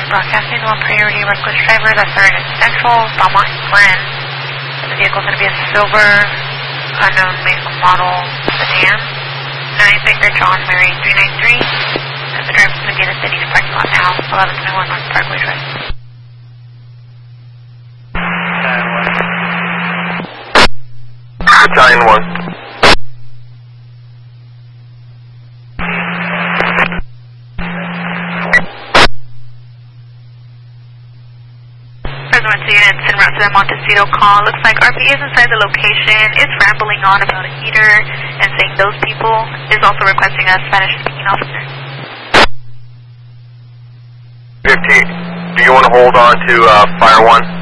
broadcasting on priority reckless driver. That's our Central, Belmont, Glen. The vehicle's going to be a silver, unknown make and model sedan. 9 John Mary 393. And the driver's going to be in the city's parking lot now. 1121 North Parkway Drive. 9-1. Units en route to the Montecito call. Looks like RP is inside the location. It's rambling on about a heater and saying those people is also requesting a Spanish-speaking officer. 15, do you want to hold on to Fire 1?